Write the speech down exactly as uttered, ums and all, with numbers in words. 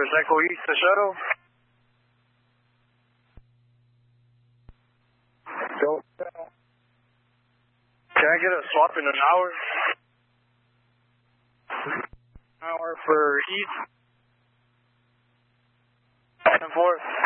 is Echo East to shuttle. Go. Can I get a swap in an hour? Hour for East. And four.